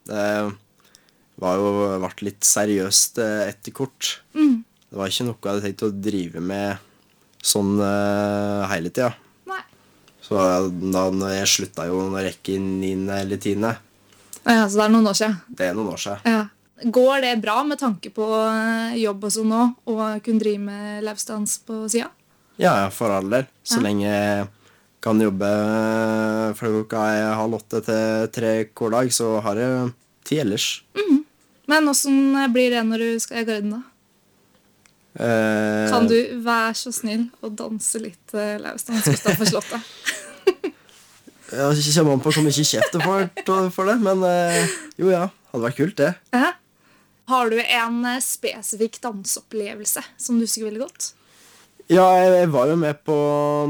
Det vært litt seriøst etter kort. Det var ikke noe jeg hadde tenkt å drive med sånn hele tiden. Nei. Så da når jeg sluttet jo når jeg gikk i 9. eller 10. Ja, så det noen år siden. Det noen år siden. Ja. Går det bra med tanke på jobb og sånn nå, og kunne drive med livsdans på siden? Ja, for all del. Så lenge jeg kan jobbe fra klokka 7:30 til 3 hver dag, så har jeg tid ellers. Men hvordan blir det når du skal i garden da? Kan du være så snill og danse litt livsdans hvis du har forslått det? Jeg kommer an på hvor mye kjeft jeg får for det, men jo ja, hadde vært kult det. Ja. Har du en spesifikk danseopplevelse som du husker veldig godt? Ja, jeg var jo med på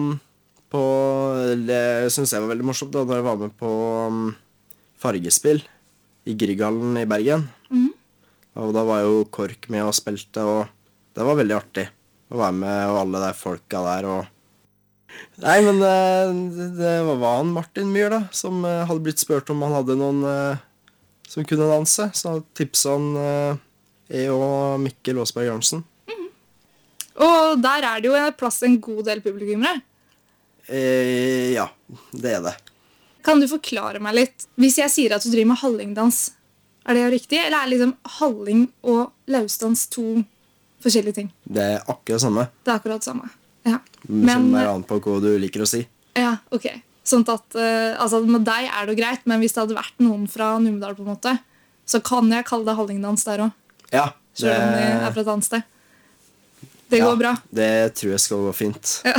det synes jeg var veldig morsomt da jeg var med på fargespill i Grieghallen i Bergen. Og da var jo KORK med og spilte, og det var veldig artig å være med, og alle de folka der, og nei, men det var han Martin Myhr da, som hadde blitt spurt om han hadde noen som kunne danse, så tipset han jeg og Mikkel Åsberg Jørgensen. Og der det jo plass en god del publikummere. Ja, det det. Kan du forklare meg litt, hvis jeg sier at du driver med hallingdans, det jo riktig, eller liksom halling og lausdans to forskjellige ting? Det akkurat samme. Det akkurat det samme, ja. Men an på hva du liker å si. Ja, ok. Sånn at, altså med deg det jo greit, men hvis det hadde vært noen fra Numedal på en måte, så kan jeg kalle det hallingdans der også. Ja. Selv om det fra et annet sted. Det går bra. Det tror jeg skal gå fint. Ja.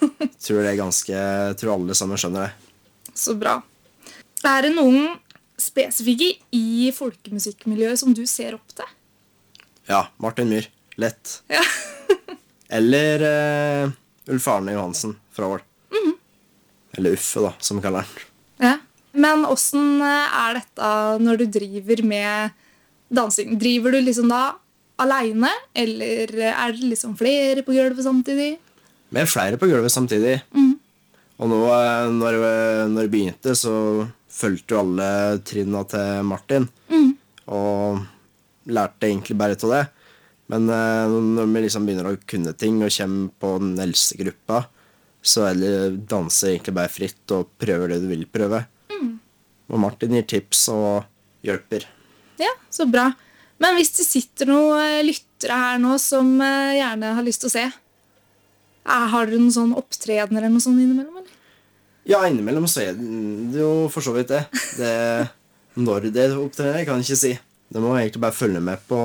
tror alle sammen skjønner det. Så bra. Det noen spesifikke i folkemusikkmiljøet som du ser opp til? Ja, Martin Myhr. Lett. Ja. Eller Ulf Arne Johansen fra Ål. Eller Uffe da, som vi kaller den. Ja. Men hvordan dette når du driver med dansing? Driver du liksom da alene, eller det liksom flere på gulvet samtidig? Vi flere på gulvet samtidig. Og nå, når jeg begynte, så følte jo alle trinnene til Martin. Og lærte egentlig bare til det. Men når vi liksom begynner å kunne ting og kommer på den eldste gruppa, så det danser egentlig bare fritt og prøver det du vil prøve. Og Martin gir tips og hjelper. Ja, så bra. Men hvis det sitter noen lyttere her nå som gjerne har lyst til å se, har dere noen sånn opptreden eller noe sånt innimellom? Eller? Ja, innimellom så det jo for så vidt det. Når det opptreder, kan jeg ikke si. Det må egentlig bare følge med på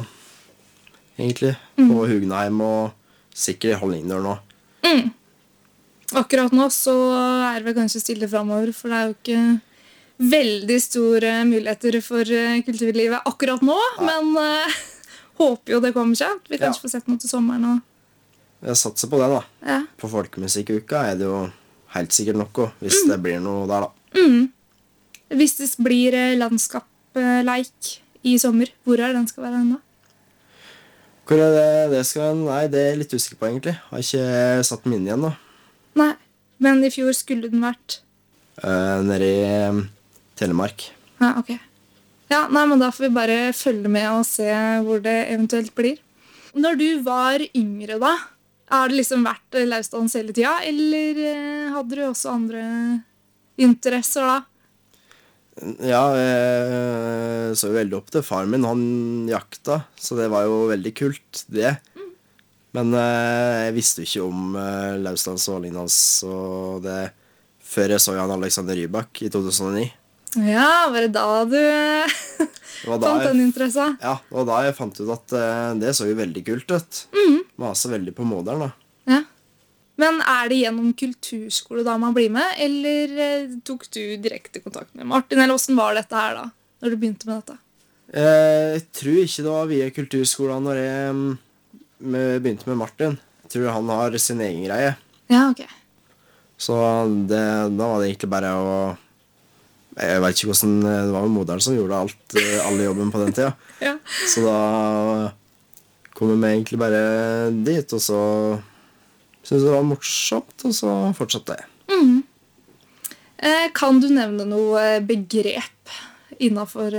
på Hugneheim og sikkert Hallingdal nå. Akkurat nå så det vel kanskje stille fremover, for det jo ikke veldig store muligheter for kulturlivet akkurat nå, men håper jo det kommer seg. Vi kanskje får sett noe til sommeren. Jeg satser på det da. Ja. På Folkemusikkuka det jo helt sikkert noe, hvis det blir noe der da. Hvis det blir landskapleik i sommer, hvor den skal være enda? Hvor det skal være? Nei, det litt usikker på egentlig. Har ikke satt min igjen da. Nei, men i fjor skulle den vært? Nede i Telemark. Ja, ok. Ja, nei, men da får vi bare følge med og se hvor det eventuelt blir. Når du var yngre da, har det liksom vært lausdans hele tida, eller hadde du også andre interesser da? Ja, jeg så jo veldig opp til far min. Han jakta, så det var jo veldig kult, det. Men jeg visste jo ikke om lausdans og hallingdans og det før jeg så Jan Alexander Rybak i 2009. Ja, var det da du fant den interessa? Ja, det var da jeg fant ut at det så jo veldig kult ut. Maset veldig på moderen da. Ja. Men det gjennom kulturskole da man blir med, eller tok du direkte kontakt med Martin, eller hvordan var dette her da, når du begynte med dette? Jeg tror ikke det var via kulturskolen når jeg begynte med Martin. Jeg tror han har sin egen greie. Ja, ok. Så da var det egentlig bare å... Jeg vet ikke hvordan... Det var jo moderen som gjorde alle jobben på den tida. Ja. Så da kom vi egentlig bare dit, og så syntes det var morsomt, og så fortsatte jeg. Kan du nevne noe begrep innenfor